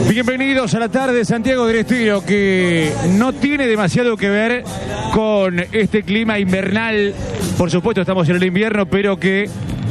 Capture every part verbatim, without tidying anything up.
Bienvenidos a la tarde de Santiago del Estero, que no tiene demasiado que ver con este clima invernal. Por supuesto estamos en el invierno, pero que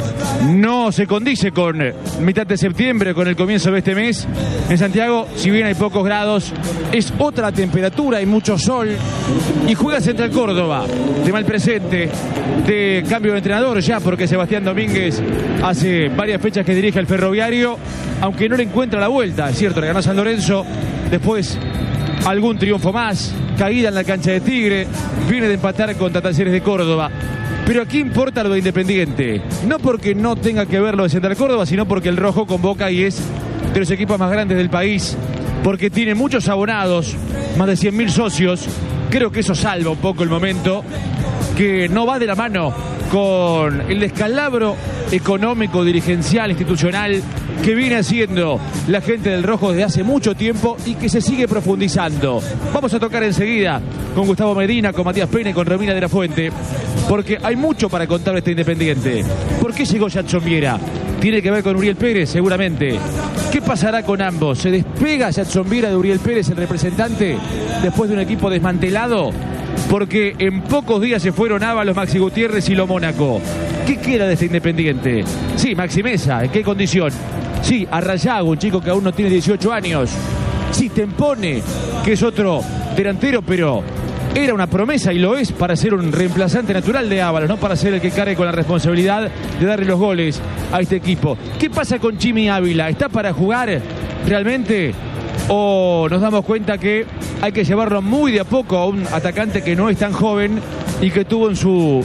no se condice con mitad de septiembre, con el comienzo de este mes. En Santiago, si bien hay pocos grados, es otra temperatura, hay mucho sol. Y juega Central Córdoba, de mal presente, de cambio de entrenador ya, porque Sebastián Domínguez hace varias fechas que dirige al Ferroviario, aunque no le encuentra la vuelta. Es cierto, le ganó a San Lorenzo, después algún triunfo más, caída en la cancha de Tigre, viene de empatar contra Talleres de Córdoba. Pero aquí importa lo de Independiente, no porque no tenga que ver lo de Central Córdoba, sino porque el rojo convoca y es de los equipos más grandes del país, porque tiene muchos abonados, más de cien mil socios. Creo que eso salva un poco el momento, que no va de la mano con el descalabro económico, dirigencial, institucional que viene haciendo la gente del rojo desde hace mucho tiempo y que se sigue profundizando. Vamos a tocar enseguida con Gustavo Medina, con Matías Pena y con Romina de la Fuente, porque hay mucho para contar de este Independiente. ¿Por qué llegó Jadson Viera? Tiene que ver con Uriel Pérez, seguramente. ¿Qué pasará con ambos? ¿Se despega Jadson Viera de Uriel Pérez, el representante, después de un equipo desmantelado? Porque en pocos días se fueron Ábalos, Maxi Gutiérrez y Lo Mónaco. ¿Qué queda de este Independiente? Sí, Maxi Meza, ¿en qué condición? Sí, Arrayago, un chico que aún no tiene dieciocho años. Sí, Tempone, que es otro delantero, pero era una promesa y lo es para ser un reemplazante natural de Ábalos, no para ser el que cargue con la responsabilidad de darle los goles a este equipo. ¿Qué pasa con Chimi Ávila? ¿Está para jugar realmente? ¿O nos damos cuenta que hay que llevarlo muy de a poco a un atacante que no es tan joven y que tuvo en su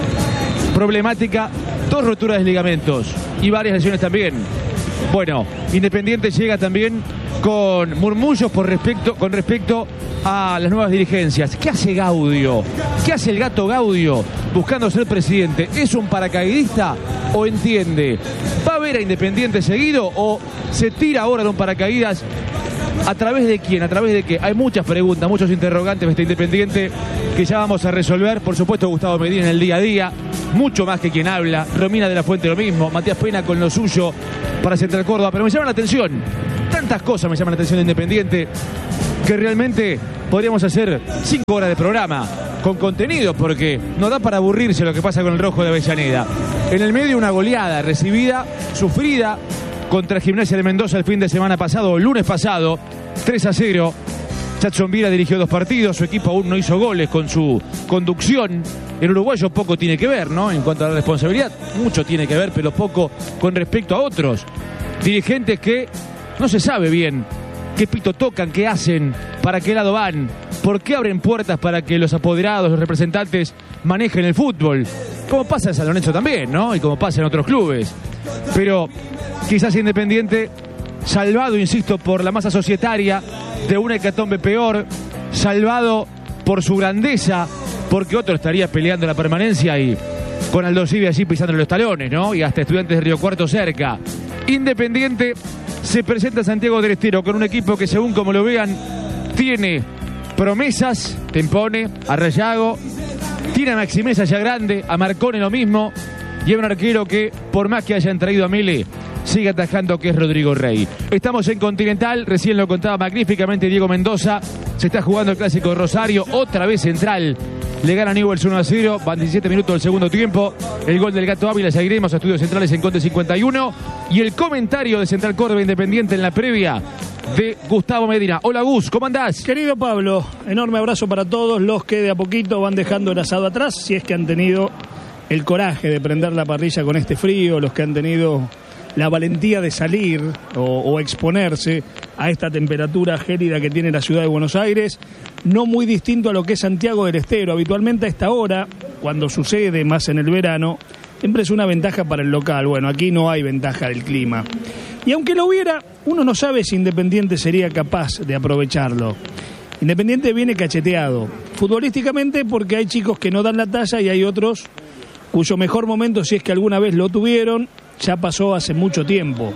problemática dos roturas de ligamentos y varias lesiones también? Bueno, Independiente llega también con murmullos por respecto, con respecto a las nuevas dirigencias. ¿Qué hace Gaudio? ¿Qué hace el gato Gaudio buscando ser presidente? ¿Es un paracaidista o entiende? ¿Va a ver a Independiente seguido o se tira ahora de un paracaídas? ¿A través de quién? ¿A través de qué? Hay muchas preguntas, muchos interrogantes de este Independiente que ya vamos a resolver. Por supuesto, Gustavo Medina en el día a día, mucho más que quien habla. Romina de la Fuente lo mismo. Matías Pena con lo suyo para Central Córdoba. Pero me llama la atención, tantas cosas me llaman la atención de Independiente, que realmente podríamos hacer cinco horas de programa con contenido, porque no da para aburrirse lo que pasa con el rojo de Avellaneda. En el medio una goleada recibida, sufrida, contra Gimnasia de Mendoza el fin de semana pasado, el lunes pasado, tres a cero. Jadson Viera dirigió dos partidos, su equipo aún no hizo goles con su conducción. El uruguayo poco tiene que ver, ¿no? En cuanto a la responsabilidad, mucho tiene que ver, pero poco con respecto a otros dirigentes que no se sabe bien qué pito tocan, qué hacen, para qué lado van, por qué abren puertas para que los apoderados, los representantes manejen el fútbol. Como pasa en San Lorenzo también, ¿no? Y como pasa en otros clubes. Pero quizás Independiente, salvado, insisto, por la masa societaria de una hecatombe peor, salvado por su grandeza, porque otro estaría peleando la permanencia y con Aldo Civi así pisándole los talones, ¿no? Y hasta Estudiantes de Río Cuarto cerca. Independiente se presenta a Santiago del Estero con un equipo que, según como lo vean, tiene promesas, Tempone, Arrayago, tiene a Maxi Meza ya grande, a Marcone lo mismo, y a un arquero que, por más que hayan traído a Mele, sigue atajando, que es Rodrigo Rey. Estamos en Continental, recién lo contaba magníficamente Diego Mendoza, se está jugando el Clásico de Rosario, otra vez Central, le gana Newell's uno a cero, van diecisiete minutos del segundo tiempo, el gol del Gato Ávila, seguiremos a Estudios Centrales en Conte cincuenta y uno, y el comentario de Central Córdoba Independiente en la previa de Gustavo Medina. Hola Gus, ¿cómo andás? Querido Pablo, enorme abrazo para todos los que de a poquito van dejando el asado atrás, si es que han tenido el coraje de prender la parrilla con este frío, los que han tenido la valentía de salir o, o exponerse a esta temperatura gélida que tiene la ciudad de Buenos Aires, no muy distinto a lo que es Santiago del Estero. Habitualmente a esta hora, cuando sucede más en el verano, siempre es una ventaja para el local. Bueno, aquí no hay ventaja del clima. Y aunque lo hubiera, uno no sabe si Independiente sería capaz de aprovecharlo. Independiente viene cacheteado, futbolísticamente, porque hay chicos que no dan la talla y hay otros cuyo mejor momento, si es que alguna vez lo tuvieron, ya pasó hace mucho tiempo.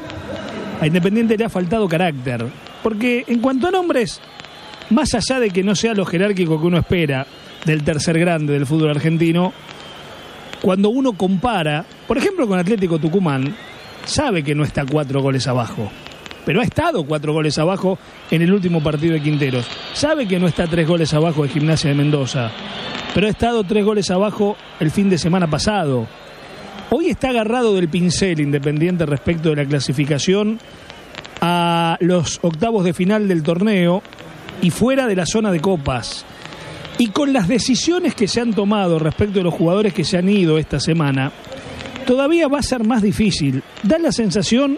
A Independiente le ha faltado carácter, porque en cuanto a nombres, más allá de que no sea lo jerárquico que uno espera del tercer grande del fútbol argentino, cuando uno compara, por ejemplo con Atlético Tucumán, sabe que no está cuatro goles abajo. pero ha estado cuatro goles abajo en el último partido de Quinteros. Sabe que no está tres goles abajo de Gimnasia de Mendoza, pero ha estado tres goles abajo el fin de semana pasado. Hoy está agarrado del pincel Independiente respecto de la clasificación a los octavos de final del torneo y fuera de la zona de copas. Y con las decisiones que se han tomado respecto de los jugadores que se han ido esta semana, todavía va a ser más difícil. Da la sensación,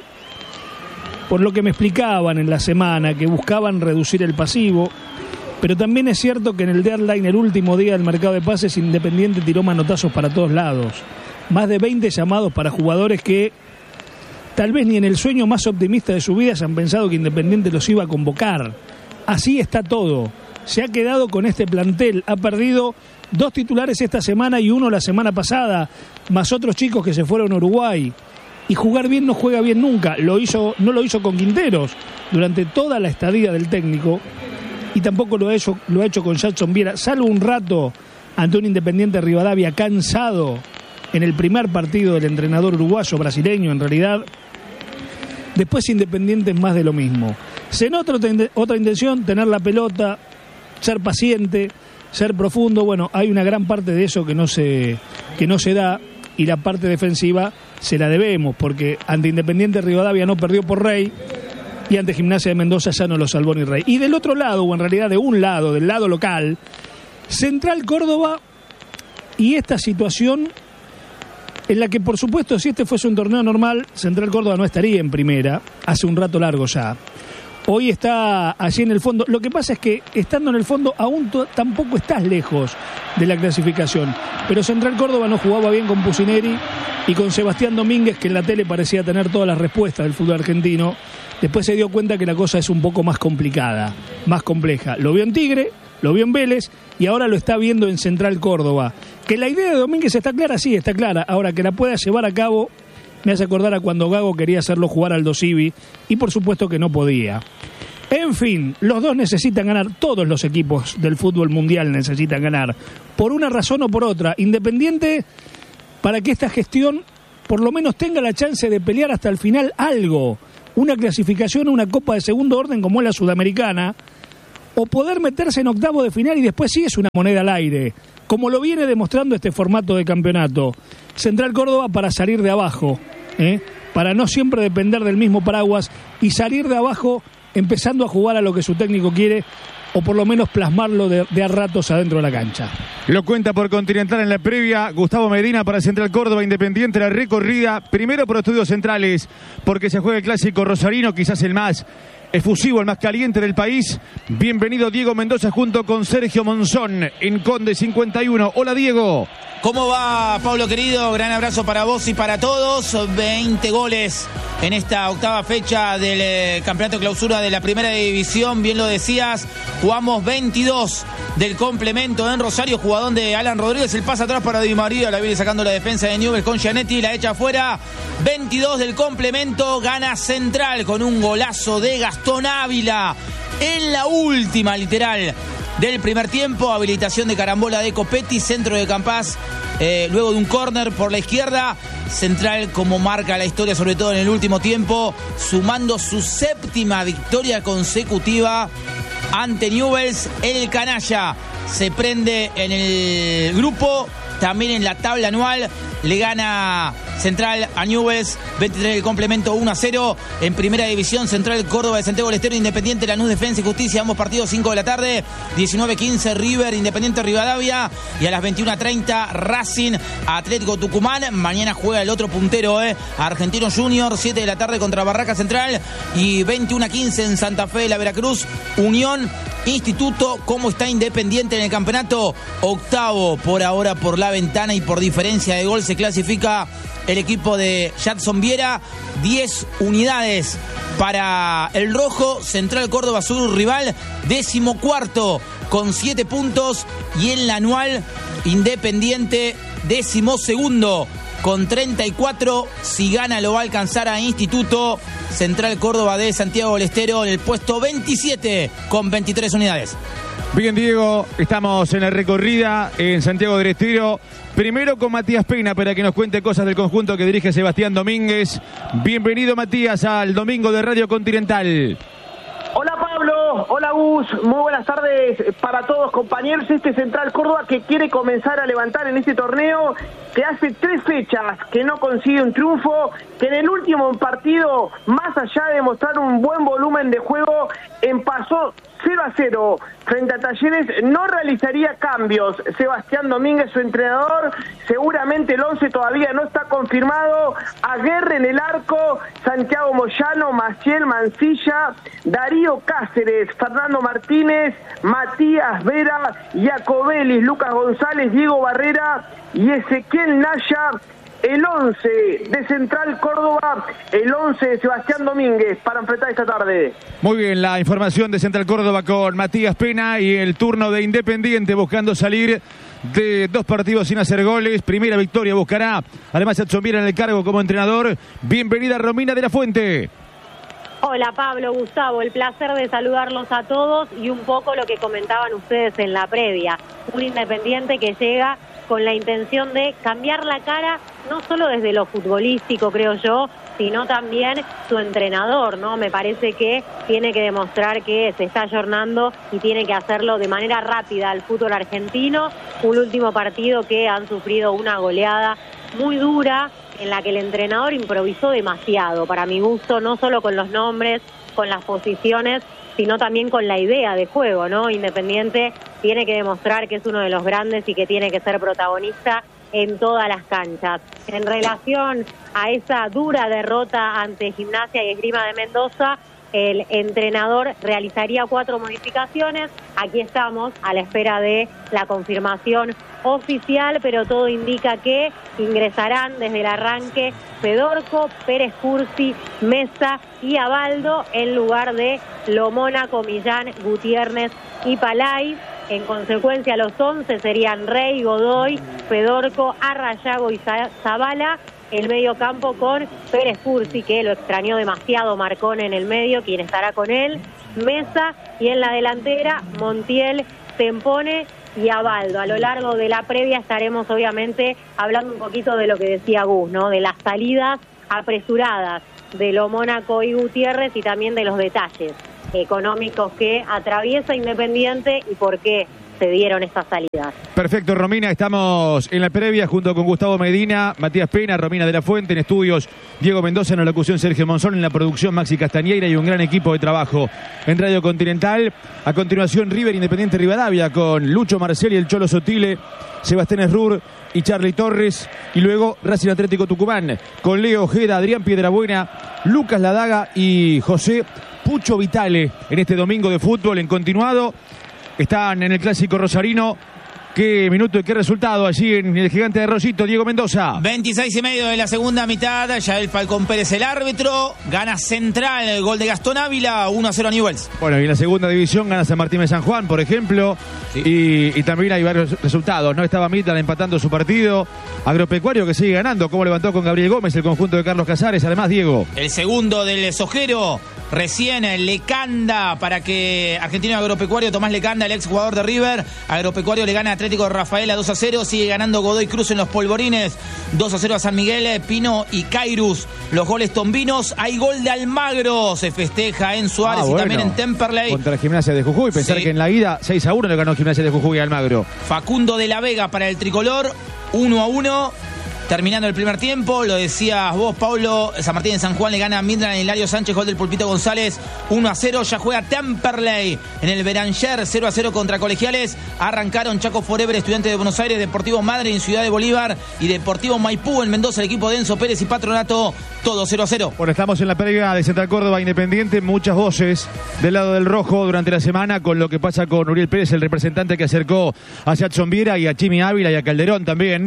por lo que me explicaban en la semana, que buscaban reducir el pasivo, pero también es cierto que en el deadline, el último día del mercado de pases, Independiente tiró manotazos para todos lados. Más de veinte llamados para jugadores que tal vez ni en el sueño más optimista de su vida se han pensado que Independiente los iba a convocar. Así está todo. Se ha quedado con este plantel, ha perdido dos titulares esta semana y uno la semana pasada, más otros chicos que se fueron a Uruguay. Y jugar bien no juega bien nunca. Lo hizo, no lo hizo con Quinteros durante toda la estadía del técnico y tampoco lo ha hecho, lo ha hecho con Jadson Viera, salvo un rato ante un Independiente Rivadavia cansado en el primer partido del entrenador uruguayo, brasileño en realidad. Después Independiente es más de lo mismo. Se nota otra intención, tener la pelota, ser paciente, ser profundo. Bueno, hay una gran parte de eso que no se, que no se da, y la parte defensiva se la debemos, porque ante Independiente Rivadavia no perdió por Rey y ante Gimnasia de Mendoza ya no lo salvó ni Rey. Y del otro lado, o en realidad de un lado, del lado local, Central Córdoba y esta situación en la que, por supuesto, si este fuese un torneo normal, Central Córdoba no estaría en primera, hace un rato largo ya. Hoy está allí en el fondo. Lo que pasa es que estando en el fondo aún to- tampoco estás lejos de la clasificación. Pero Central Córdoba no jugaba bien con Pusineri y con Sebastián Domínguez, que en la tele parecía tener todas las respuestas del fútbol argentino. Después se dio cuenta que la cosa es un poco más complicada, más compleja. Lo vio en Tigre, lo vio en Vélez y ahora lo está viendo en Central Córdoba. Que la idea de Domínguez está clara, sí, está clara. Ahora, que la pueda llevar a cabo, me hace acordar a cuando Gago quería hacerlo jugar al Aldo Civi y por supuesto que no podía. En fin, los dos necesitan ganar, todos los equipos del fútbol mundial necesitan ganar, por una razón o por otra. Independiente, para que esta gestión por lo menos tenga la chance de pelear hasta el final algo, una clasificación, una copa de segundo orden como es la Sudamericana, o poder meterse en octavo de final y después sí es una moneda al aire, como lo viene demostrando este formato de campeonato. Central Córdoba para salir de abajo, ¿eh? para no siempre depender del mismo paraguas y salir de abajo empezando a jugar a lo que su técnico quiere, o por lo menos plasmarlo de, de a ratos adentro de la cancha. Lo cuenta por Continental en la previa Gustavo Medina para Central Córdoba. Independiente, la recorrida primero por Estudios Centrales, porque se juega el clásico rosarino, quizás el más efusivo, el más caliente del país. Bienvenido Diego Mendoza junto con Sergio Monzón en Conde cincuenta y uno. Hola Diego. ¿Cómo va, Pablo querido? Gran abrazo para vos y para todos. veinte goles en esta octava fecha del eh, campeonato de clausura de la primera división. Bien lo decías, jugamos veintidós del complemento en Rosario. Jugadón de Alan Rodríguez, el pase atrás para Di María. La viene sacando la defensa de Newell's con Gianetti, la echa afuera. veintidós del complemento, gana Central con un golazo de Gastón Ávila en la última, literal, del primer tiempo. Habilitación de carambola de Copetti, centro de Campás, eh, luego de un córner por la izquierda. Central, como marca la historia, sobre todo en el último tiempo, sumando su séptima victoria consecutiva ante Newell's. El canalla se prende en el grupo, también en la tabla anual. Le gana Central a Newell's, veintitrés del complemento, uno a cero. En primera división, Central Córdoba de Santiago del Estero, Independiente Lanús, Defensa y Justicia, ambos partidos cinco de la tarde. diecinueve quince River, Independiente Rivadavia. Y a las veintiuna treinta Racing, Atlético Tucumán. Mañana juega el otro puntero, eh, Argentino Junior, siete de la tarde contra Barraca Central. Y veintiuna quince en Santa Fe de la Veracruz, Unión Instituto. ¿Cómo está Independiente en el campeonato? Octavo por ahora por la ventana y por diferencia de gol se clasifica el equipo de Jadson Viera. diez unidades para el rojo. Central Córdoba, su rival, décimo cuarto con siete puntos. Y en la anual, Independiente, décimo segundo con treinta y cuatro. Si gana lo va a alcanzar a Instituto. Central Córdoba de Santiago del Estero en el puesto veintisiete con veintitrés unidades. Bien, Diego, estamos en la recorrida en Santiago del Estero. Primero con Matías Pena para que nos cuente cosas del conjunto que dirige Sebastián Domínguez. Bienvenido, Matías, al Domingo de Radio Continental. Hola Pablo, hola Gus, muy buenas tardes para todos compañeros. Este Central Córdoba que quiere comenzar a levantar en este torneo, que hace tres fechas que no consigue un triunfo, que en el último partido, más allá de mostrar un buen volumen de juego, empató cero a cero frente a Talleres, no realizaría cambios. Sebastián Domínguez, su entrenador, seguramente el once todavía no está confirmado. Aguerre en el arco, Santiago Moyano, Maciel Mancilla, Darío Cáceres, Fernando Martínez, Matías Vera, Jacobellis, Lucas González, Diego Barrera y Ezequiel Naya. El once de Central Córdoba, el once de Sebastián Domínguez para enfrentar esta tarde. Muy bien, la información de Central Córdoba con Matías Pena y el turno de Independiente buscando salir de dos partidos sin hacer goles. Primera victoria buscará, además Edson Viera en el cargo como entrenador. Bienvenida Romina de la Fuente. Hola Pablo, Gustavo, el placer de saludarlos a todos y un poco lo que comentaban ustedes en la previa. Un Independiente que llega con la intención de cambiar la cara, no solo desde lo futbolístico, creo yo, sino también su entrenador, ¿no? Me parece que tiene que demostrar que se está ayornando y tiene que hacerlo de manera rápida al fútbol argentino. Un último partido que han sufrido una goleada muy dura, en la que el entrenador improvisó demasiado, para mi gusto, no solo con los nombres, con las posiciones, sino también con la idea de juego, ¿no? Independiente tiene que demostrar que es uno de los grandes y que tiene que ser protagonista en todas las canchas. En relación a esa dura derrota ante Gimnasia y Esgrima de Mendoza, el entrenador realizaría cuatro modificaciones. Aquí estamos a la espera de la confirmación oficial, pero todo indica que ingresarán desde el arranque Fedorco, Pérez Cursi, Mesa y Abaldo en lugar de Lomona, Comillán, Gutiérrez y Palay. En consecuencia, los once serían Rey, Godoy, Fedorco, Arrayago y Zavala. El medio campo con Pérez Cursi, que lo extrañó demasiado Marcón en el medio, quien estará con él, Mesa, y en la delantera Montiel, Tempone y Abaldo. A lo largo de la previa estaremos obviamente hablando un poquito de lo que decía Gus, ¿no? De las salidas apresuradas de Lo Mónaco y Gutiérrez y también de los detalles económicos que atraviesa Independiente y por qué se dieron estas salidas. Perfecto, Romina, estamos en la previa junto con Gustavo Medina, Matías Pena, Romina de la Fuente, en estudios Diego Mendoza, en la locución Sergio Monzón, en la producción Maxi Castañeira y un gran equipo de trabajo en Radio Continental. A continuación River Independiente Rivadavia con Lucho Marceli, el Cholo Sotile, Sebastián Esrur y Charly Torres, y luego Racing Atlético Tucumán con Leo Ojeda, Adrián Piedrabuena, Lucas Ladaga y José Pucho Vitale en este domingo de fútbol en continuado. Están en el Clásico Rosarino. ¿Qué minuto y qué resultado allí en el Gigante de Rosito, Diego Mendoza? veintiséis y medio de la segunda mitad. Ya el Falcón Pérez el árbitro. Gana Central, el gol de Gastón Ávila, uno a cero a Newell's. Bueno, y en la segunda división gana San Martín de San Juan, por ejemplo. Sí. Y, y también hay varios resultados, ¿no? Estaba Midland empatando su partido. Agropecuario que sigue ganando. Cómo levantó con Gabriel Gómez el conjunto de Carlos Casares. Además, Diego. El segundo del Sojero. Recién Lecanda para que Argentino Agropecuario, Tomás Lecanda, el ex jugador de River. Agropecuario le gana a Atlético de Rafaela dos a cero. Sigue ganando Godoy Cruz en los Polvorines. dos a cero a San Miguel. Pino y Cairus, los goles tombinos. Hay gol de Almagro. Se festeja en Suárez ah, bueno. y también en Temperley. Contra la Gimnasia de Jujuy. Pensar sí. que en la ida seis a uno le ganó Gimnasia de Jujuy a Almagro. Facundo de la Vega para el tricolor. uno a uno. Terminando el primer tiempo, lo decías vos, Pablo, San Martín de San Juan le gana a Midland en Hilario Sánchez, gol del Pulpito González, uno a cero, ya juega Temperley en el Beranger, cero a cero contra Colegiales, arrancaron Chaco Forever, Estudiantes de Buenos Aires, Deportivo Madre en Ciudad de Bolívar y Deportivo Maipú en Mendoza, el equipo de Enzo Pérez y Patronato, todo cero a cero. Bueno, estamos en la previa de Central Córdoba Independiente, muchas voces del lado del rojo durante la semana con lo que pasa con Uriel Pérez, el representante que acercó a Edson Viera y a Chimi Ávila y a Calderón también.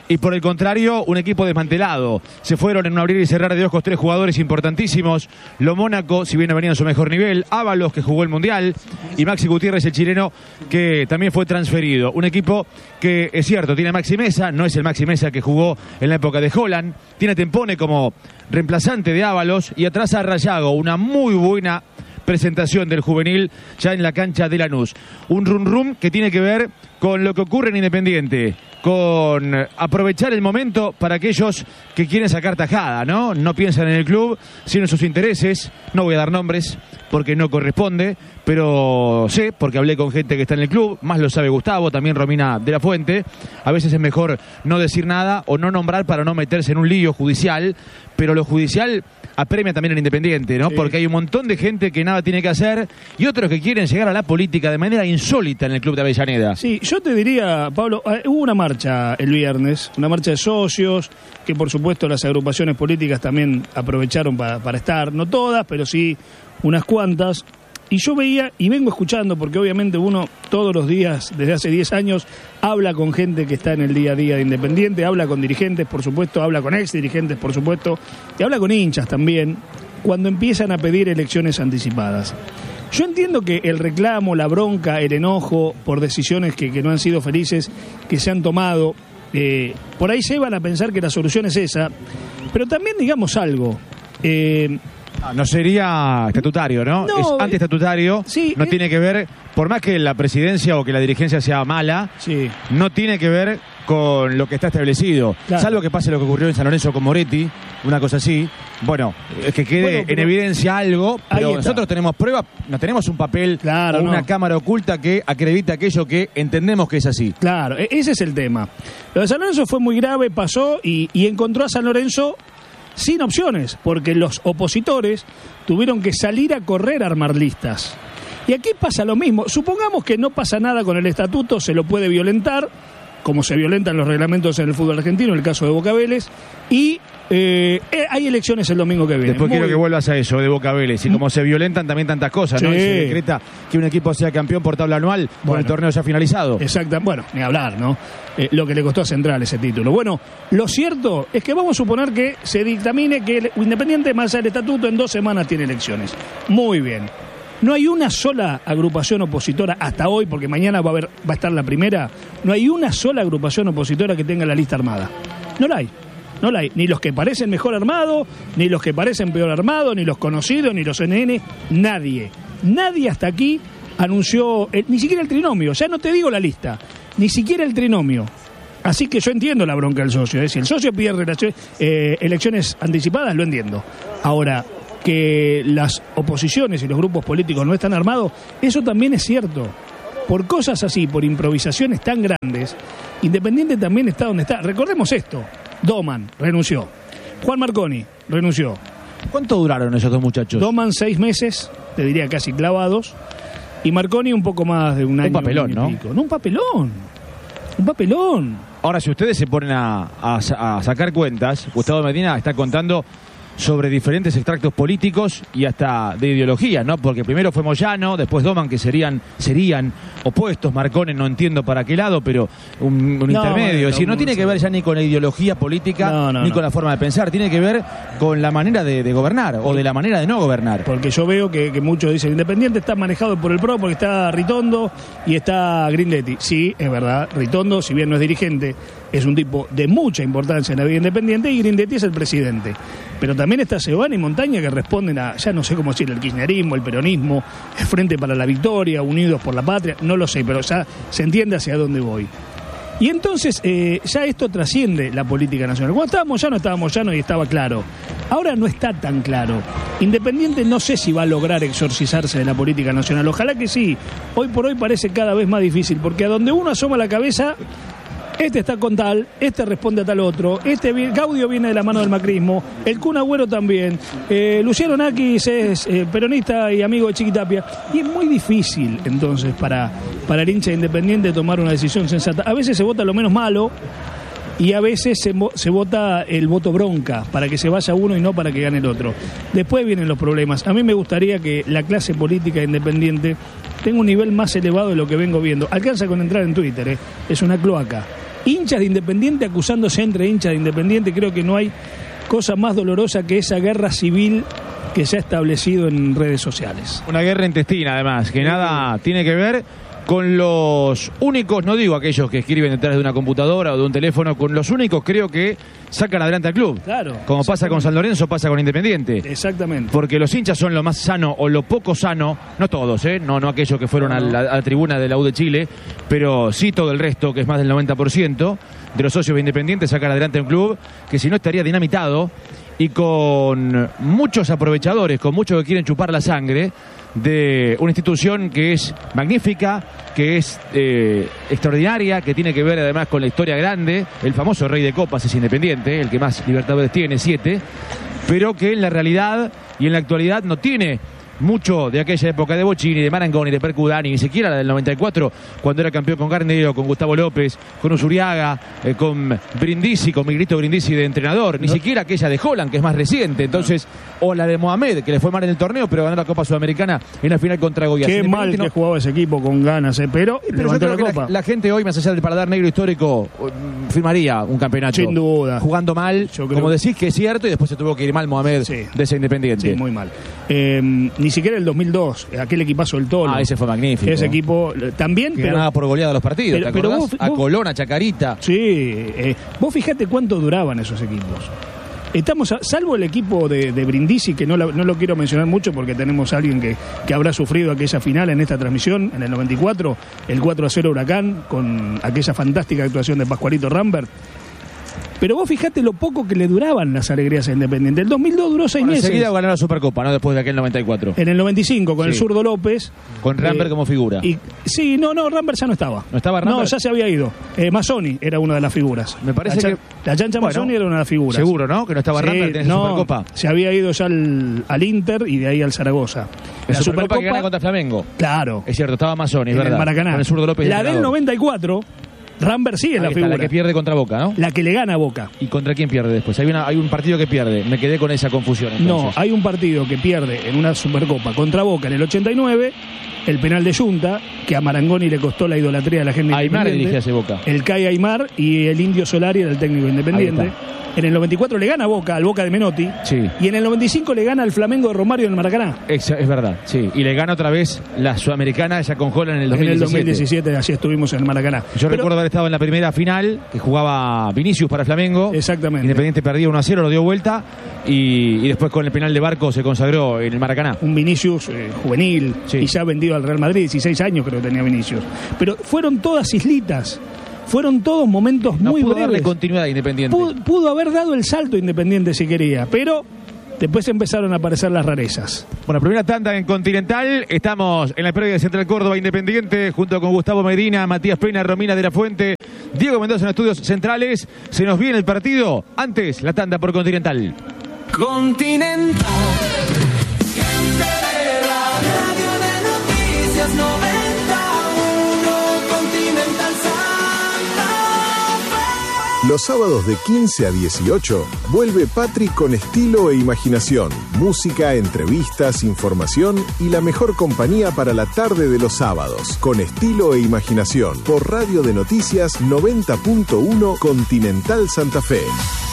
y por el contrario, un equipo desmantelado. Se fueron en un abrir y cerrar de ojos tres jugadores importantísimos. Lo Mónaco, si bien no venía en su mejor nivel, Ábalos, que jugó el Mundial, y Maxi Gutiérrez, el chileno, que también fue transferido. Un equipo que, es cierto, tiene a Maxi Mesa, no es el Maxi Mesa que jugó en la época de Holland, tiene a Tempone como reemplazante de Ábalos, y atrás a Rayago, una muy buena presentación del juvenil ya en la cancha de Lanús. Un rum rum que tiene que ver con lo que ocurre en Independiente, con aprovechar el momento para aquellos que quieren sacar tajada, ¿no? No piensan en el club, sino en sus intereses. No voy a dar nombres porque no corresponde, pero sé, porque hablé con gente que está en el club, más lo sabe Gustavo, también Romina de la Fuente. A veces es mejor no decir nada o no nombrar para no meterse en un lío judicial, pero lo judicial apremia también al Independiente, ¿no? Sí. Porque hay un montón de gente que nada tiene que hacer y otros que quieren llegar a la política de manera insólita en el club de Avellaneda. Sí, yo te diría, Pablo, hubo una marcha el viernes, una marcha de socios, que por supuesto las agrupaciones políticas también aprovecharon para, para estar, no todas, pero sí unas cuantas. Y yo veía, y vengo escuchando, porque obviamente uno todos los días, desde hace diez años, habla con gente que está en el día a día de Independiente, habla con dirigentes, por supuesto, habla con ex dirigentes, por supuesto, y habla con hinchas también, cuando empiezan a pedir elecciones anticipadas. Yo entiendo que el reclamo, la bronca, el enojo por decisiones que, que no han sido felices, que se han tomado, eh, por ahí llevan a pensar que la solución es esa, pero también digamos algo. Eh, No, no sería estatutario, ¿no? No, es antiestatutario, sí, no eh, tiene que ver, por más que la presidencia o que la dirigencia sea mala, sí. no tiene que ver con lo que está establecido. Claro. Salvo que pase lo que ocurrió en San Lorenzo con Moretti, una cosa así. Bueno, es que quede Bueno, pero en evidencia algo, pero está. nosotros tenemos pruebas, no tenemos un papel Claro, o una no. cámara oculta que acredita aquello que entendemos que es así. Claro, e- ese es el tema. Lo de San Lorenzo fue muy grave, pasó y, y encontró a San Lorenzo sin opciones, porque los opositores tuvieron que salir a correr a armar listas. Y aquí pasa lo mismo. Supongamos que no pasa nada con el estatuto, se lo puede violentar, como se violentan los reglamentos en el fútbol argentino, en el caso de Boca Vélez, y eh, eh, hay elecciones el domingo que viene. Después Muy quiero que vuelvas a eso de Boca Vélez, y como se violentan también tantas cosas, ¿no? Sí. Y se decreta que un equipo sea campeón por tabla anual, por Bueno. el torneo ya finalizado. Exacto, bueno, ni hablar, ¿no? Eh, lo que le costó a Central ese título. Bueno, lo cierto es que vamos a suponer que se dictamine que el Independiente, más allá del estatuto, en dos semanas tiene elecciones. Muy bien. No hay una sola agrupación opositora hasta hoy, porque mañana va a haber, va a estar la primera, no hay una sola agrupación opositora que tenga la lista armada. No la hay. No la hay. Ni los que parecen mejor armados, ni los que parecen peor armados, ni los conocidos, ni los N N, nadie. Nadie hasta aquí anunció, eh, ni siquiera el trinomio, ya no te digo la lista, ni siquiera el trinomio. Así que yo entiendo la bronca del socio, ¿eh? Si el socio pide relación, eh, elecciones anticipadas, lo entiendo. Ahora, que las oposiciones y los grupos políticos no están armados, eso también es cierto. Por cosas así, por improvisaciones tan grandes, Independiente también está donde está. Recordemos esto, Doman renunció, Juan Marconi renunció. ¿Cuánto duraron esos dos muchachos? Doman seis meses, te diría casi clavados, y Marconi un poco más de un año. Un papelón, y ¿no? pico. No, un papelón. Un papelón. Ahora, si ustedes se ponen a, a, a sacar cuentas, Gustavo Medina está contando sobre diferentes extractos políticos y hasta de ideología, ¿no? Porque primero fue Moyano, después Doman, que serían serían opuestos. Marconi no entiendo para qué lado, pero un, un No, intermedio. bueno, Es decir, no un- tiene que ver ya ni con la ideología política, No, no, ni no. con la forma de pensar. Tiene que ver con la manera de, de gobernar o de la manera de no gobernar. Porque yo veo que, que muchos dicen Independiente está manejado por el P R O porque está Ritondo y está Grindetti. Sí, es verdad, Ritondo, si bien no es dirigente, es un tipo de mucha importancia en la vida independiente, y Grindetti es el presidente. Pero también está Seoane y Montaña, que responden a, ya no sé cómo decir, el kirchnerismo, el peronismo, el Frente para la Victoria, Unidos por la Patria, no lo sé, pero ya se entiende hacia dónde voy. Y entonces eh, ya esto trasciende la política nacional. Cuando estábamos ya no estábamos ya no y estaba claro. Ahora no está tan claro. Independiente no sé si va a lograr exorcizarse de la política nacional. Ojalá que sí. Hoy por hoy parece cada vez más difícil, porque a donde uno asoma la cabeza, este está con tal, este responde a tal otro, este vi- Gaudio viene de la mano del macrismo, el Kun Agüero también, eh, Luciano Nakis es eh, peronista y amigo de Chiquitapia, y es muy difícil entonces para, para el hincha Independiente tomar una decisión sensata. A veces se vota lo menos malo y a veces se, mo- se vota el voto bronca para que se vaya uno y no para que gane el otro. Después vienen los problemas. A mí me gustaría que la clase política independiente tenga un nivel más elevado de lo que vengo viendo. Alcanza con entrar en Twitter, ¿eh? Es una cloaca. hinchas de Independiente acusándose entre hinchas de Independiente. Creo que no hay cosa más dolorosa que esa guerra civil que se ha establecido en redes sociales. Una guerra intestina, además, que nada tiene que ver con los únicos, no digo aquellos que escriben detrás de una computadora o de un teléfono, con los únicos creo que sacan adelante al club. Claro. Como pasa con San Lorenzo, pasa con Independiente. Exactamente. Porque los hinchas son lo más sano o lo poco sano, no todos, ¿eh? no, no aquellos que fueron no, no. A, la, a la tribuna de la U de Chile, pero sí todo el resto, que es más del noventa por ciento de los socios de Independiente, sacan adelante un club que si no estaría dinamitado y con muchos aprovechadores, con muchos que quieren chupar la sangre de una institución que es magnífica, que es eh, extraordinaria, que tiene que ver además con la historia grande. El famoso Rey de Copas es Independiente, el que más Libertadores tiene, siete, pero que en la realidad y en la actualidad no tiene mucho de aquella época de Bocini, de Marangoni, de Percudani, ni siquiera la del noventa y cuatro, cuando era campeón con Garnero, con Gustavo López, con Usuriaga, eh, con Brindisi, con Miguelito Brindisi de entrenador, ni no. siquiera aquella de Holland, que es más reciente, entonces, no. o la de Mohamed, que le fue mal en el torneo, pero ganó la Copa Sudamericana en la final contra Goiás. Qué mal no... que jugaba ese equipo con ganas, eh, pero, pero levantó la Copa. La, la gente hoy, más allá del paladar negro histórico, firmaría un campeonato. Sin duda. Jugando mal, creo... como decís que es cierto, y después se tuvo que ir mal Mohamed sí. de ese Independiente. Sí, muy mal. Eh, ni siquiera el dos mil dos, aquel equipazo del Tolo. Ah, ese fue magnífico. Ese equipo también, que pero ganaba por goleada los partidos, pero, ¿te acordás? Pero vos, a vos, Colón, a Chacarita. Sí, eh, vos fijate cuánto duraban esos equipos. Estamos, a, salvo el equipo de, de Brindisi, que no, la, no lo quiero mencionar mucho porque tenemos a alguien que, que habrá sufrido aquella final en esta transmisión, en el noventa y cuatro, el cuatro a cero Huracán, con aquella fantástica actuación de Pascualito Rambert. Pero vos fijate lo poco que le duraban las alegrías a Independiente. El dos mil dos duró seis bueno, meses. Enseguida ganó la Supercopa, ¿no? Después de aquel noventa y cuatro. En el noventa y cinco, con sí. el zurdo López. Con Rambert eh, como figura. Y, sí, no, no, Rambert ya no estaba. ¿No estaba Rambert? No, ya se había ido. Eh, Mazzoni era una de las figuras. Me parece la que... La chancha bueno, Mazzoni era una de las figuras. Seguro, ¿no? Que no estaba sí, Rambert en esa no, Supercopa. Se había ido ya al, al Inter y de ahí al Zaragoza. La, la Supercopa, Supercopa que gana contra Flamengo. Claro. Es cierto, estaba Mazzoni, es en verdad. El Maracaná. Con el zurdo López. La del noventa y cuatro... Rambert sí es la figura. La que pierde contra Boca, ¿no? La que le gana a Boca. ¿Y contra quién pierde después? Hay, una, hay un partido que pierde. Me quedé con esa confusión. Entonces. No, hay un partido que pierde en una Supercopa contra Boca en el ochenta y nueve. El penal de Junta, que a Marangoni le costó la idolatría de la gente Aymar dirigía ese Boca. El Cay Aymar y el Indio Solari era el técnico Independiente. En el noventa y cuatro le gana a Boca, al Boca de Menotti. Sí. Y en el noventa y cinco le gana al Flamengo de Romario en el Maracaná. Es, es verdad, sí. Y le gana otra vez la Sudamericana, ya con Holland en el dos mil diecisiete. En el dos mil diecisiete, así estuvimos en el Maracaná. Yo Pero, recuerdo haber estado en la primera final, que jugaba Vinicius para Flamengo. Exactamente. Independiente perdía uno a cero, lo dio vuelta. Y, y después con el penal de Barco se consagró en el Maracaná. Un Vinicius eh, juvenil, sí. y ya vendido al Real Madrid, dieciséis años creo que tenía Vinicius. Pero fueron todas islitas. Fueron todos momentos no muy pudo breves. darle continuidad a Independiente. Pudo, pudo haber dado el salto Independiente si quería, pero después empezaron a aparecer las rarezas. Bueno, primera tanda en Continental. Estamos en la previa de Central Córdoba Independiente, junto con Gustavo Medina, Matías Pena, Romina de la Fuente, Diego Mendoza en Estudios Centrales. Se nos viene el partido. Antes, la tanda por Continental. Continental. Radio de Noticias noventa y uno, Continental Santa Fe. Los sábados de quince a dieciocho vuelve Patrick con estilo e imaginación, música, entrevistas, información y la mejor compañía para la tarde de los sábados. Con estilo e imaginación por Radio de Noticias noventa punto uno, Continental Santa Fe.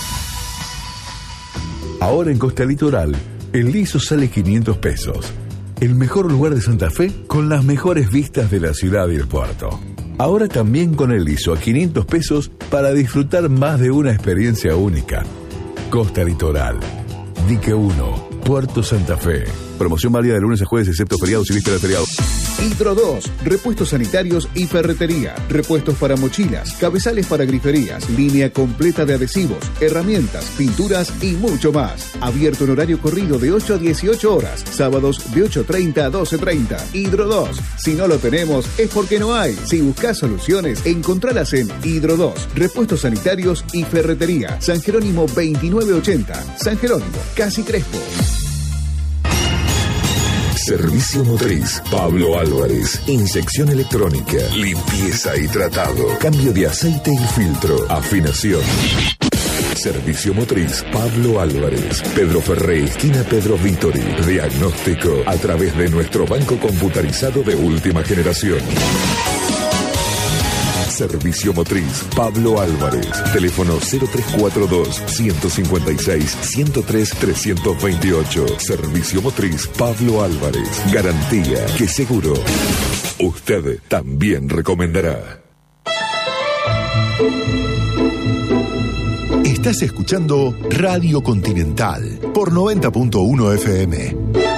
Ahora en Costa Litoral, el liso sale quinientos pesos. El mejor lugar de Santa Fe con las mejores vistas de la ciudad y el puerto. Ahora también con el liso a quinientos pesos para disfrutar más de una experiencia única. Costa Litoral, Dique uno, Puerto Santa Fe. Promoción válida de lunes a jueves excepto feriados y vísperas de feriado. Hidro dos, repuestos sanitarios y ferretería, repuestos para mochilas, cabezales para griferías, línea completa de adhesivos, herramientas, pinturas y mucho más. Abierto en horario corrido de ocho a dieciocho horas, sábados de ocho treinta a doce treinta. Hidro dos, si no lo tenemos es porque no hay. Si buscas soluciones, encontralas en Hidro dos, repuestos sanitarios y ferretería. San Jerónimo veintinueve ochenta, San Jerónimo, Casi Crespo. Servicio Motriz, Pablo Álvarez. Inyección electrónica, limpieza y tratado, cambio de aceite y filtro, afinación. Servicio Motriz, Pablo Álvarez. Pedro Ferré, esquina Pedro Vítori. Diagnóstico a través de nuestro banco computarizado de última generación. Servicio Motriz Pablo Álvarez. Teléfono cero tres cuatro dos, uno cinco seis, uno cero tres, tres dos ocho. Servicio Motriz Pablo Álvarez. Garantía que seguro usted también recomendará. Estás escuchando Radio Continental por noventa punto uno F M.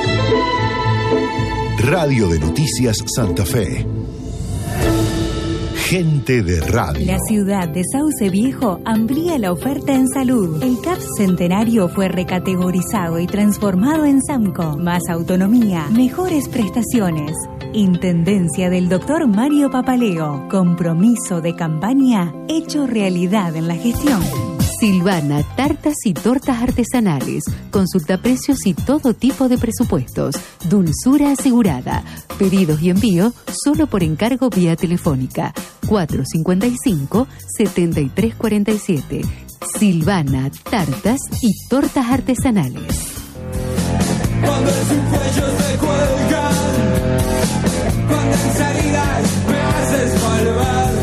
Radio de Noticias Santa Fe. Gente de radio. La ciudad de Sauce Viejo amplía la oferta en salud. El C A P Centenario fue recategorizado y transformado en SAMCO. Más autonomía, mejores prestaciones. Intendencia del doctor Mario Papaleo. Compromiso de campaña hecho realidad en la gestión. Silvana, tartas y tortas artesanales. Consulta precios y todo tipo de presupuestos. Dulzura asegurada. Pedidos y envío solo por encargo vía telefónica. cuatro cinco cinco, siete tres cuatro siete. Silvana, tartas y tortas artesanales. Cuando sus cuellos se cuelgan, cuando en salidas me haces malvar.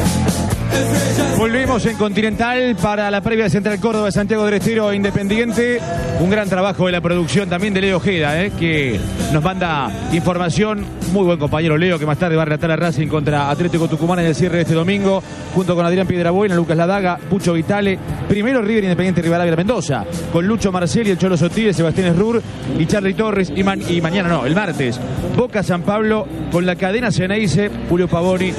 Volvemos en Continental para la previa de Central Córdoba de Santiago del Estero Independiente. Un gran trabajo de la producción también de Leo Ojeda, eh, que nos manda información. Muy buen compañero Leo, que más tarde va a relatar a Racing contra Atlético Tucumán en el cierre de este domingo, junto con Adrián Piedrabuena, Lucas Ladaga, Pucho Vitale. Primero River Independiente Rivadavia Mendoza, con Lucho Marcelli, el Cholo Sotil, Sebastián Esrur y Charly Torres. Y, man, y mañana no, el martes, Boca San Pablo con la cadena Ceneice, Julio Pavoni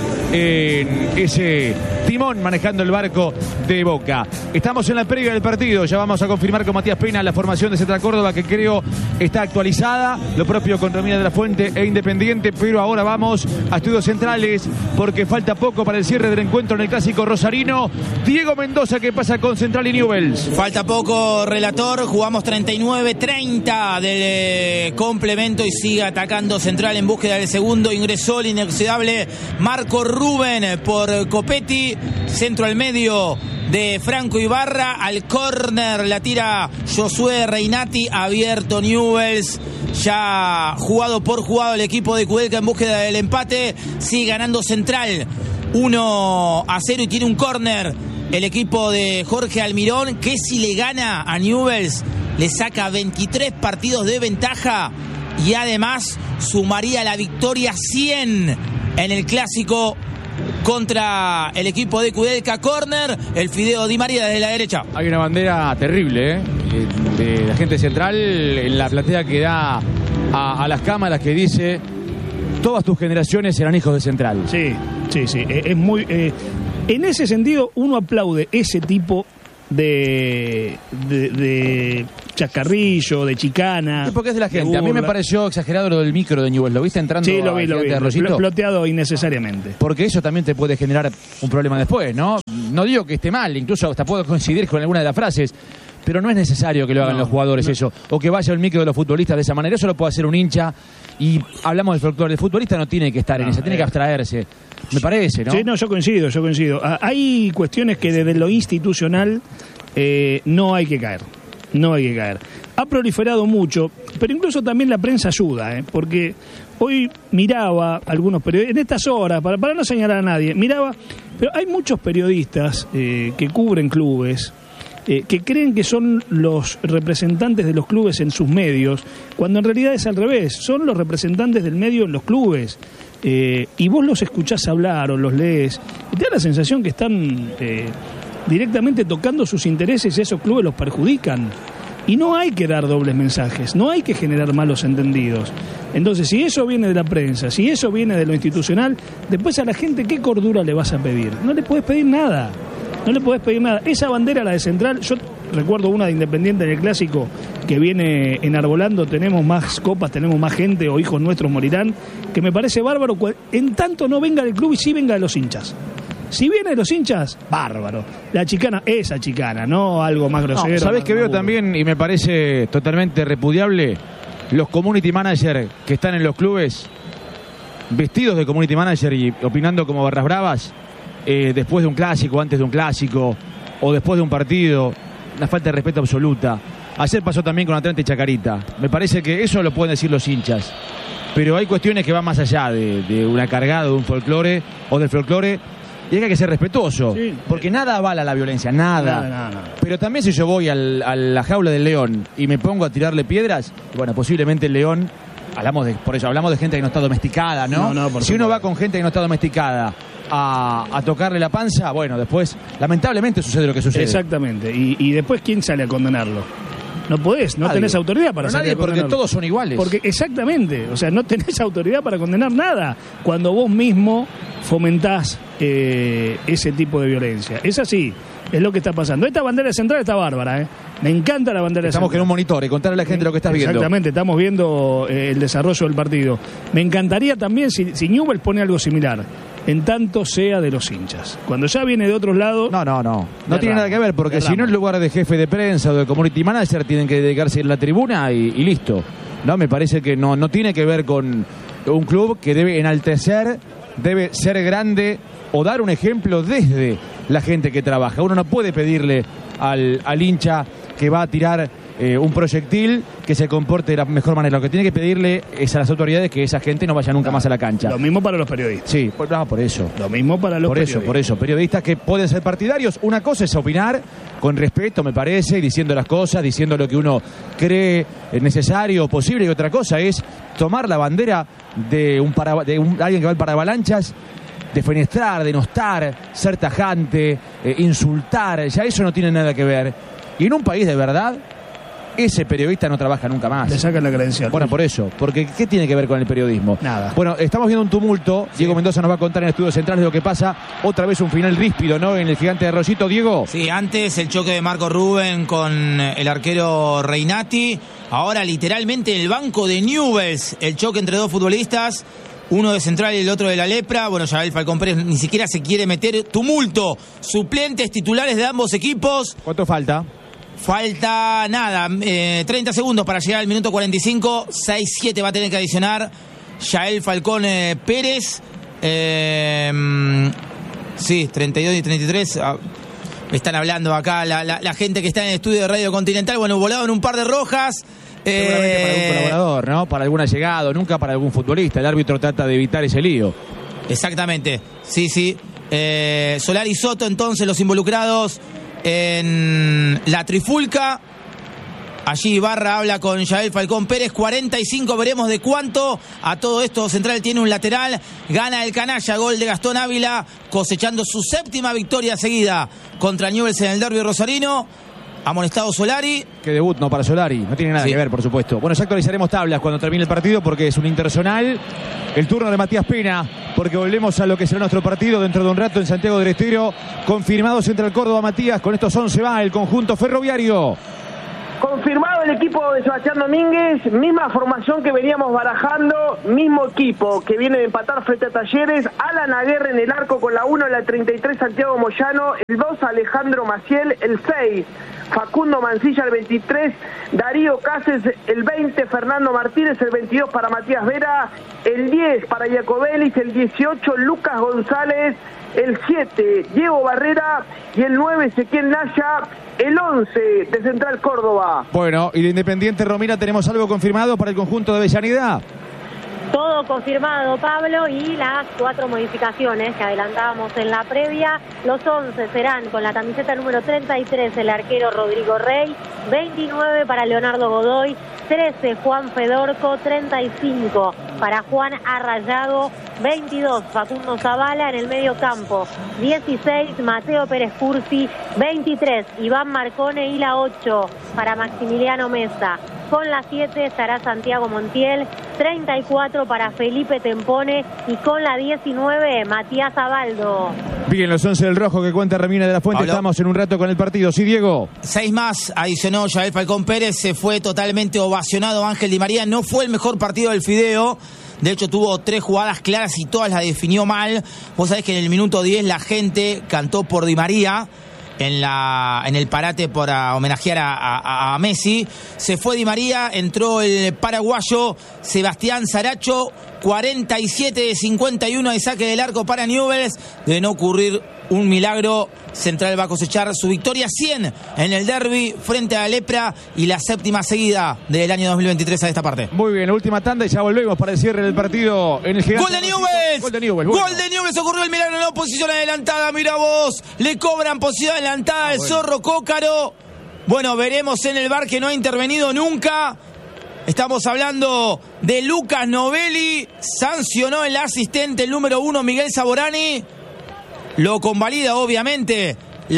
en ese timón manejando el barco de Boca. Estamos en la previa del partido, ya vamos a confirmar con Matías Pena la formación de Central Córdoba, que creo está actualizada, lo propio con Romina de la Fuente e Independiente, pero ahora vamos a Estudios Centrales porque falta poco para el cierre del encuentro en el Clásico Rosarino. Diego Mendoza, ¿qué pasa con Central y Newell's? Falta poco, relator, jugamos treinta y nueve treinta del eh, complemento y sigue atacando Central en búsqueda del segundo. Ingresó el inoxidable Marco Rubén por Copetti, centro al medio de Franco Ibarra, al córner la tira Josué Reinati, abierto Newell's, ya jugado por jugado el equipo de Kudelka en búsqueda del empate, sigue ganando Central uno a cero y tiene un córner el equipo de Jorge Almirón, que si le gana a Newell's le saca veintitrés partidos de ventaja y además sumaría la victoria cien en el clásico contra el equipo de Kudelka. Córner, el Fideo Di María desde la derecha. Hay una bandera terrible, ¿eh? de la gente central en la platea que da a, a las cámaras, que dice: todas tus generaciones eran hijos de Central. Sí, sí, sí. Es muy. Eh, en ese sentido, uno aplaude ese tipo de, de, de chascarrillo, de chicana. Sí, porque es de la gente. De a mí me pareció exagerado lo del micro de Newell's. ¿Lo viste entrando? Sí, lo vi, lo vi. Arroyito? Ploteado innecesariamente. Porque eso también te puede generar un problema después, ¿no? No digo que esté mal, incluso hasta puedo coincidir con alguna de las frases, pero no es necesario que lo hagan no, los jugadores no. eso, o que vaya el micro de los futbolistas de esa manera. Eso lo puede hacer un hincha, y hablamos del folclore. El futbolista no tiene que estar no, en esa, tiene eh. que abstraerse, me parece, ¿no? Sí, no, yo coincido, yo coincido. Hay cuestiones que desde lo institucional eh, no hay que caer, no hay que caer. Ha proliferado mucho, pero incluso también la prensa ayuda, ¿eh? Porque hoy miraba algunos periodistas, en estas horas, para, para no señalar a nadie, miraba, pero hay muchos periodistas eh, que cubren clubes, Eh, que creen que son los representantes de los clubes en sus medios, cuando en realidad es al revés, son los representantes del medio en los clubes, eh, y vos los escuchás hablar o los lees, y te da la sensación que están eh, directamente tocando sus intereses y esos clubes los perjudican. Y no hay que dar dobles mensajes, no hay que generar malos entendidos. Entonces, si eso viene de la prensa, si eso viene de lo institucional, después a la gente, ¿qué cordura le vas a pedir? No le podés pedir nada. No le podés pedir nada. Esa bandera, la de Central, yo recuerdo una de Independiente en el Clásico que viene enarbolando: tenemos más copas, tenemos más gente, o hijos nuestros morirán, que me parece bárbaro, en tanto no venga del club y sí venga de los hinchas. Si viene de los hinchas, bárbaro. La chicana, esa chicana, no algo más grosero. No, ¿sabés qué veo también? Y me parece totalmente repudiable: los community managers que están en los clubes vestidos de community manager y opinando como barras bravas. Eh, después de un clásico, antes de un clásico, o después de un partido, una falta de respeto absoluta. Ayer pasó también con Atlante y Chacarita. Me parece que eso lo pueden decir los hinchas, pero hay cuestiones que van más allá de, de una cargada, de un folclore o del folclore, y hay que ser respetuoso, sí. porque nada avala la violencia, nada. Nada, nada, nada. Pero también si yo voy al, a la jaula del león y me pongo a tirarle piedras, bueno, posiblemente el león, hablamos de, por eso hablamos de gente que no está domesticada, ¿no? no, no si uno va con gente que no está domesticada a, a tocarle la panza, bueno, después lamentablemente sucede lo que sucede. Exactamente, y, y después ¿quién sale a condenarlo? No podés, no nadie. tenés autoridad para salir nadie, a condenarlo. Porque todos son iguales. Porque exactamente, o sea, no tenés autoridad para condenar nada cuando vos mismo fomentás eh, ese tipo de violencia. Es así, es lo que está pasando. Esta bandera central está bárbara, ¿eh? Me encanta la bandera Estamos central. en un monitor y contarle a la gente lo que estás viendo. Exactamente, estamos viendo eh, el desarrollo del partido. Me encantaría también si, si Newell's pone algo similar, en tanto sea de los hinchas. Cuando ya viene de otros lados... No, no, no. No tiene nada que ver, porque si no en lugar de jefe de prensa o de community manager tienen que dedicarse a ir a la tribuna y, y listo. No, me parece que no, no tiene que ver con un club que debe enaltecer, debe ser grande o dar un ejemplo desde la gente que trabaja. Uno no puede pedirle al, al hincha que va a tirar eh, un proyectil que se comporte de la mejor manera. Lo que tiene que pedirle es a las autoridades que esa gente no vaya nunca más a la cancha. Lo mismo para los periodistas. Sí, por, no, por eso. Lo mismo para los por periodistas. Por eso, por eso. Periodistas que pueden ser partidarios. Una cosa es opinar con respeto, me parece, diciendo las cosas, diciendo lo que uno cree necesario o posible. Y otra cosa es tomar la bandera de, un para, de un, alguien que va para avalanchas, defenestrar, denostar, ser tajante, eh, insultar. Ya eso no tiene nada que ver. Y en un país de verdad, ese periodista no trabaja nunca más. Le sacan la credencial. Bueno, por eso. Porque ¿qué tiene que ver con el periodismo? Nada. Bueno, estamos viendo un tumulto. Sí. Diego Mendoza nos va a contar en Estudios Centrales lo que pasa. Otra vez un final ríspido, ¿no? En el Gigante de Arroyito. Diego. Sí, antes el choque de Marco Rubén con el arquero Reinati. Ahora literalmente el banco de Newell's. El choque entre dos futbolistas. Uno de Central y el otro de la Lepra. Bueno, Yael Falcón Pérez ni siquiera se quiere meter. Tumulto. Suplentes titulares de ambos equipos. ¿Cuánto falta? Falta nada, eh, treinta segundos para llegar al minuto cuarenta y cinco. seis siete va a tener que adicionar Yael Falcón eh, Pérez. Eh, sí, treinta y dos y treinta y tres. Ah, están hablando acá la, la, la gente que está en el estudio de Radio Continental. Bueno, volaron un par de rojas. Seguramente eh, para algún colaborador, ¿no? Para algún allegado, nunca para algún futbolista. El árbitro trata de evitar ese lío. Exactamente, sí, sí. Eh, Solari Soto, entonces, los involucrados en la trifulca. Allí Ibarra habla con Yael Falcón Pérez. cuarenta y cinco, veremos de cuánto. A todo esto Central tiene un lateral. Gana el canalla, gol de Gastón Ávila, cosechando su séptima victoria seguida contra Newell's en el derbi rosarino. Amonestado Solari. Qué debut, no, para Solari. No tiene nada sí. que ver, por supuesto. Bueno, ya actualizaremos tablas cuando termine el partido porque es un interzonal. El turno de Matías Pena, porque volvemos a lo que será nuestro partido dentro de un rato en Santiago del Estero. Confirmado Central Córdoba, Matías. Con estos once va el conjunto ferroviario. Confirmado el equipo de Sebastián Domínguez, misma formación que veníamos barajando, mismo equipo que viene de empatar frente a Talleres. Alan Aguerre en el arco con la uno, la treinta y tres Santiago Moyano, el dos Alejandro Maciel, el seis Facundo Mancilla, el veintitrés Darío Cáceres, el veinte Fernando Martínez, el veintidós para Matías Vera, el diez para Jacobelis, el dieciocho Lucas González, el siete Diego Barrera y el nueve Ezequiel Naya, el once de Central Córdoba. Bueno, y de Independiente Romina, ¿tenemos algo confirmado para el conjunto de Avellaneda? Todo confirmado, Pablo, y las cuatro modificaciones que adelantábamos en la previa. Los once serán con la camiseta número treinta y tres el arquero Rodrigo Rey, veintinueve para Leonardo Godoy, trece Juan Fedorco, treinta y cinco para Juan Arrayado, veintidós Facundo Zavala en el medio campo, dieciséis Mateo Pérez Cursi, veintitrés Iván Marcone y la ocho para Maximiliano Mesa. Con la siete estará Santiago Montiel, treinta y cuatro para Felipe Tempone y con la diecinueve Matías Abaldo. Bien, los once del rojo que cuenta Ramina de la Fuente. Pablo. Estamos en un rato con el partido. Sí, Diego. Seis más adicionó Yael Falcón Pérez. Se fue totalmente ovacionado Ángel Di María. No fue el mejor partido del Fideo. De hecho, tuvo tres jugadas claras y todas las definió mal. Vos sabés que en el minuto diez la gente cantó por Di María en la en el parate para homenajear a, a, a Messi. Se fue Di María, entró el paraguayo Sebastián Saracho, cuarenta y siete de cincuenta y uno de saque del arco para Newell's. De no ocurrir un milagro. Central va a cosechar su victoria cien en el derbi frente a Lepra y la séptima seguida del año dos mil veintitrés a esta parte. Muy bien, última tanda y ya volvemos para el cierre del partido en el Gigante. ¡Gol de Newell's! Gol de Newell's, bueno. Gol de Newell's, ocurrió el milagro, no, posición adelantada, mira vos, le cobran posición adelantada al ah, bueno. Zorro Cócaro. Bueno, veremos en el V A R que no ha intervenido nunca. Estamos hablando de Lucas Novelli, sancionó el asistente, el número uno, Miguel Saborani. Lo convalida, obviamente,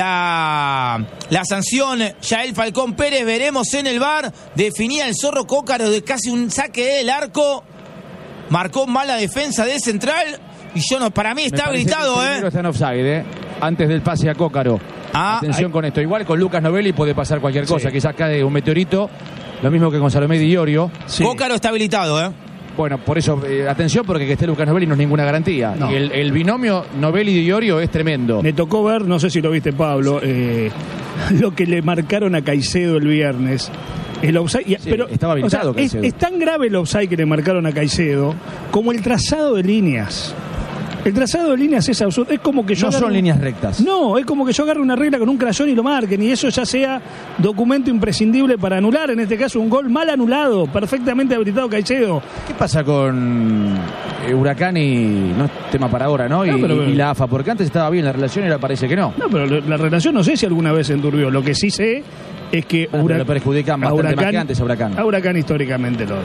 la, la sanción Yael Falcón Pérez. Veremos en el V A R. Definía el Zorro Cócaro de casi un saque del arco. Marcó mala defensa de Central. Y yo no, para mí está habilitado, ¿eh? Está en offside, ¿eh? Antes del pase a Cócaro. Ah, Atención hay... con esto. Igual con Lucas Novelli puede pasar cualquier cosa. Sí. Quizás cae un meteorito. Lo mismo que con Salomé Di Iorio. Sí. Cócaro está habilitado, ¿eh? Bueno, por eso, eh, atención, porque que esté Lucas Novelli no es ninguna garantía. No. Y el, el binomio Novelli-Di Iorio es tremendo. Me tocó ver, no sé si lo viste, Pablo, eh, lo que le marcaron a Caicedo el viernes. El offside, sí, pero estaba habilitado, o sea, es, es tan grave el offside que le marcaron a Caicedo como el trazado de líneas. El trazado de líneas es absurdo. Es como que yo no son un... líneas rectas. No, es como que yo agarre una regla con un crayón y lo marquen, y eso ya sea documento imprescindible para anular, en este caso un gol mal anulado, perfectamente habilitado Caicedo. ¿Qué pasa con eh, Huracán y no es tema para ahora, ¿no? Y, no, pero, y la A F A, porque antes estaba bien la relación y ahora parece que no. No, pero la relación no sé si alguna vez se enturbió. Lo que sí sé es que bueno, Huracán, lo perjudican bastante Huracán, más que antes a Huracán. A Huracán históricamente lo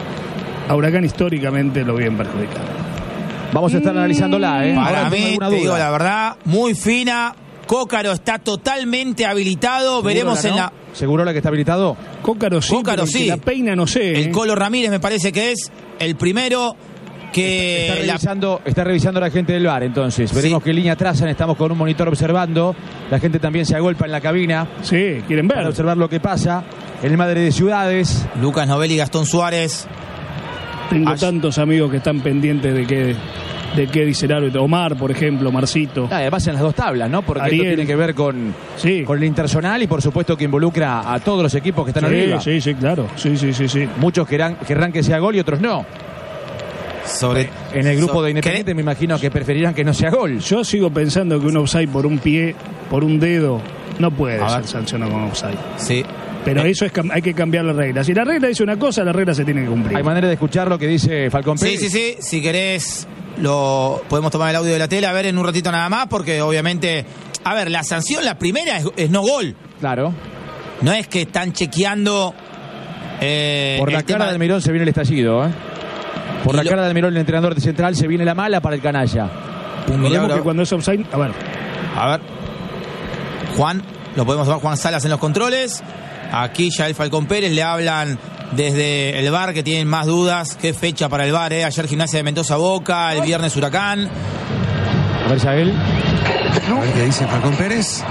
a Huracán históricamente lo bien perjudicado. Vamos a estar analizándola, ¿eh? Para mí, te digo la verdad, muy fina. Cócaro está totalmente habilitado. Veremos en la... ¿Seguro la que está habilitado? Cócaro sí, Cócaro sí. La peina no sé. El ¿eh? Colo Ramírez me parece que es el primero que... Está, está, revisando, la... está revisando la gente del V A R, entonces. Veremos sí. qué línea trazan. Estamos con un monitor observando. La gente también se agolpa en la cabina. Sí, quieren ver. Para observar lo que pasa. El Madre de Ciudades. Lucas Novelli, Gastón Suárez. Tengo Ay. tantos amigos que están pendientes de que... de qué dice el árbitro. Omar, por ejemplo, Marcito. Ah, además en las dos tablas, ¿no? Porque Ariel. Esto tiene que ver con, sí. con el interzonal y por supuesto que involucra a todos los equipos que están sí, arriba. Sí, sí, claro. Sí, sí, sí, sí. Muchos querrán, querrán que sea gol y otros no. Sobre, en el grupo sobre, de Independiente ¿qué? Me imagino que preferirán que no sea gol. Yo sigo pensando que un offside por un pie, por un dedo, no puede ser sancionado con offside. Sí. Pero eh. eso es hay que cambiar la regla. Si la regla dice una cosa, la regla se tiene que cumplir. Hay manera de escuchar lo que dice Falcón Pérez. Sí, sí, sí. Si querés, lo podemos tomar el audio de la tele, a ver en un ratito nada más, porque obviamente, a ver, la sanción, la primera es, es no gol. Claro. No es que están chequeando. Eh, Por la cara de Almirón se viene el estallido, ¿eh? Por la lo... cara de Almirón, el entrenador de Central, se viene la mala para el canalla. Un milagro. Que cuando es offside, a ver. A ver. Juan, lo podemos ver, Juan Salas en los controles. Aquí ya el Falcón Pérez le hablan desde el V A R que tienen más dudas. Qué fecha para el V A R, ¿eh? Ayer Gimnasia de Mendoza Boca, el viernes Huracán. A ver, Yael. A ver qué dice Falcón Pérez.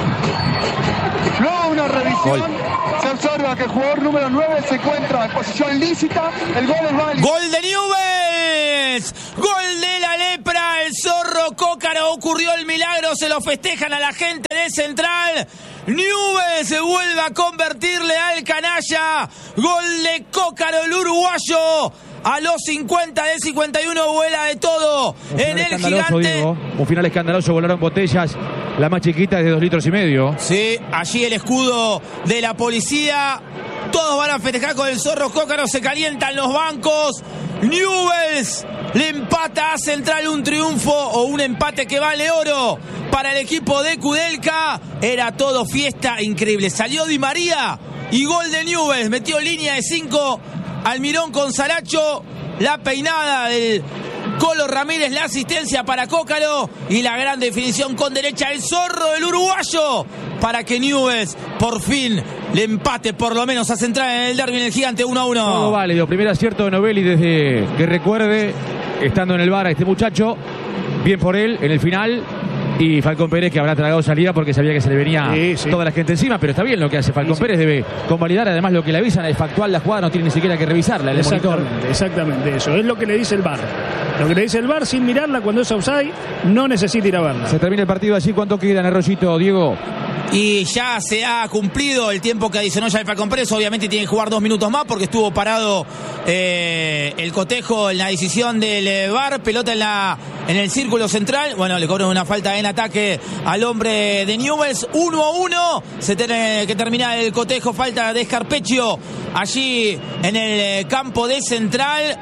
Luego una revisión. Gol. Se observa que el jugador número nueve se encuentra en posición lícita. El gol es válido. ¡Gol de Newell's! ¡Gol de la Lepra! El Zorro Cócaro, ocurrió el milagro. Se lo festejan a la gente de Central. Newell's se vuelve a convertirle al canalla. Gol de Cócaro, el uruguayo. A los cincuenta del cincuenta y uno vuela de todo. En el Gigante. Diego. Un final escandaloso, volaron botellas. La más chiquita es de dos litros y medio. Sí, allí el escudo de la policía. Todos van a festejar con el Zorro Cócaro. Se calientan los bancos. Newell's le empata a Central, un triunfo o un empate que vale oro para el equipo de Kudelka. Era todo fiesta increíble. Salió Di María y gol de Newell's. Metió línea de cinco. Almirón con Saracho. La peinada del Colo Ramírez, la asistencia para Cócaro y la gran definición con derecha el Zorro del uruguayo para que Newell's por fin le empate por lo menos a Central en el derbi en el Gigante uno a uno. Todo válido. Primer acierto de Novelli desde que recuerde, estando en el V A R a este muchacho. Bien por él en el final. Y Falcón Pérez, que habrá tragado salida porque sabía que se le venía sí, sí. toda la gente encima, pero está bien lo que hace Falcón sí, sí. Pérez, debe convalidar además lo que le avisan, es factual, la jugada no tiene ni siquiera que revisarla, el exactamente, monitor. Exactamente, eso es lo que le dice el V A R. Lo que le dice el V A R sin mirarla cuando es offside, no necesita ir a verla. Se termina el partido así, ¿cuánto queda en Arroyito, Diego? Y ya se ha cumplido el tiempo que adicionó ya el Falcón Pérez. Obviamente tiene que jugar dos minutos más porque estuvo parado eh, el cotejo en la decisión del V A R. Pelota en la en el círculo central. Bueno, le cobran una falta en ataque al hombre de Newell's. uno a uno. Se tiene que terminar el cotejo. Falta de Scarpecchio allí en el campo de Central.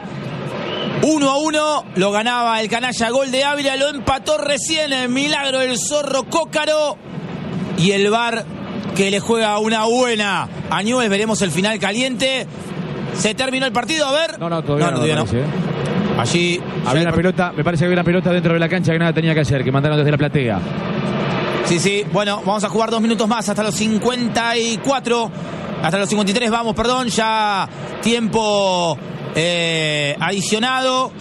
uno a uno. Lo ganaba el canalla. Gol de Ávila. Lo empató recién. El milagro del Zorro Cócaro. Y el V A R que le juega una buena a Newell's. Veremos el final caliente. Se terminó el partido, a ver. No, no, todavía no. no, todavía parece, no. ¿eh? Allí había una pelota, me parece que había una pelota dentro de la cancha que nada tenía que hacer, que mandaron desde la platea. Sí, sí, bueno, vamos a jugar dos minutos más hasta los cincuenta y cuatro, hasta los cincuenta y tres, vamos, perdón, ya tiempo eh, adicionado,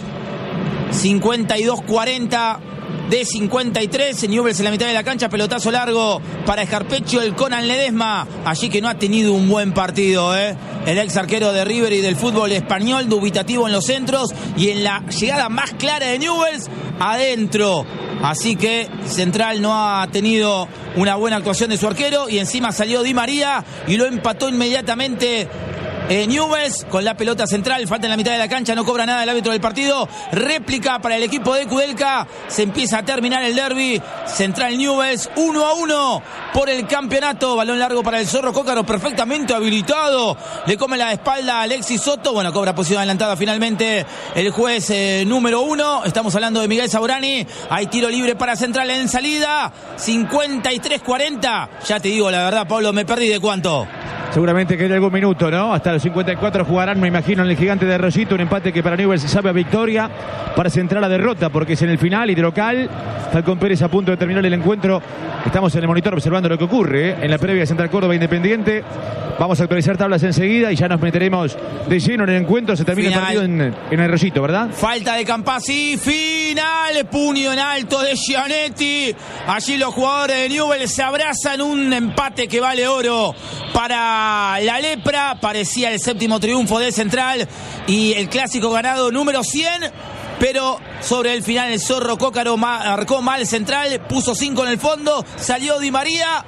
cincuenta y dos cuarenta de cincuenta y tres, Newell's en la mitad de la cancha, pelotazo largo para Scarpecchio, el Conan Ledesma, allí que no ha tenido un buen partido, ¿eh? El ex arquero de River y del fútbol español, dubitativo en los centros y en la llegada más clara de Newell's, adentro. Así que Central no ha tenido una buena actuación de su arquero y encima salió Di María y lo empató inmediatamente Eh, Newell's con la pelota central, falta en la mitad de la cancha, no cobra nada el árbitro del partido. Réplica para el equipo de Kudelka. Se empieza a terminar el derbi. Central Newell's uno a uno por el campeonato. Balón largo para el Zorro Cócaro, perfectamente habilitado. Le come la espalda a Alexis Soto. Bueno, cobra posición adelantada finalmente el juez eh, número uno. Estamos hablando de Miguel Saburani. Hay tiro libre para Central en salida. cincuenta y tres cuarenta. Ya te digo la verdad, Pablo, me perdí de cuánto. Seguramente que en algún minuto, ¿no? Hasta los cincuenta y cuatro jugarán, me imagino, en el Gigante de Arroyito. Un empate que para Newell's sabe a victoria, para Central a derrota, porque es en el final y de local. Falcón Pérez a punto de terminar el encuentro. Estamos en el monitor observando lo que ocurre, ¿eh? En la previa Central Córdoba Independiente. Vamos a actualizar tablas enseguida y ya nos meteremos de lleno en el encuentro. Se termina final. El partido en, en Arroyito, ¿verdad? Falta de Campazzi, final, puño en alto de Gianetti. Allí los jugadores de Newell's se abrazan, un empate que vale oro para la Lepra. Parecía el séptimo triunfo de Central y el clásico ganado número cien. Pero sobre el final el Zorro Cócaro marcó mal Central, puso cinco en el fondo, salió Di María,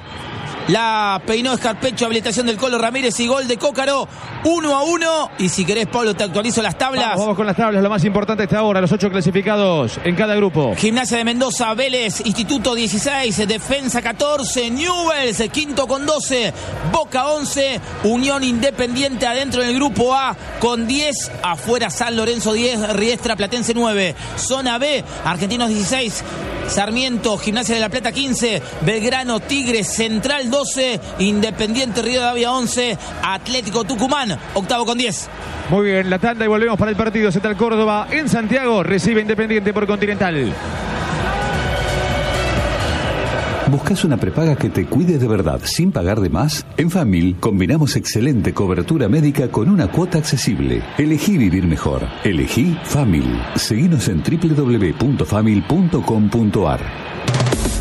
la peinó Scarpecchio, habilitación del Colo Ramírez y gol de Cócaro, uno a uno. Y si querés, Pablo, te actualizo las tablas. Vamos, vamos con las tablas, lo más importante hasta ahora, los ocho clasificados en cada grupo. Gimnasia de Mendoza, Vélez, Instituto dieciséis, Defensa catorce, Newell's quinto con doce, Boca once, Unión Independiente adentro del grupo A con diez, afuera San Lorenzo diez, Riestra Platense nueve, zona B, Argentinos dieciséis, Sarmiento, Gimnasia de la Plata quince, Belgrano, Tigres, Central doce, Independiente Rivadavia once, Atlético Tucumán octavo con diez. Muy bien, la tanda y volvemos para el partido. Central Córdoba en Santiago recibe Independiente por Continental. ¿Buscas una prepaga que te cuide de verdad sin pagar de más? En Famil combinamos excelente cobertura médica con una cuota accesible. Elegí vivir mejor. Elegí Famil. Seguinos en doble u doble u doble u punto famil punto com punto a r.